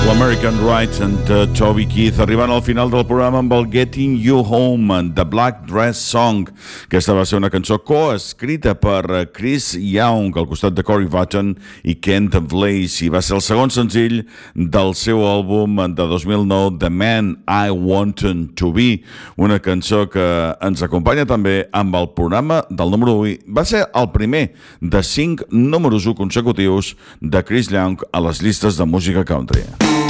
American Rights and Toby Keith arribant al final del programa amb el Getting You Home, The Black Dress Song. Aquesta va ser una cançó coescrita per Chris Young al costat de Corey Button i Kent Blaze i va ser el segon senzill del seu àlbum de 2009, The Man I Wanted to Be, una cançó que ens acompanya també amb el programa del número 1. Va ser el primer de 5 números 1 consecutius de Chris Young a les llistes de música country.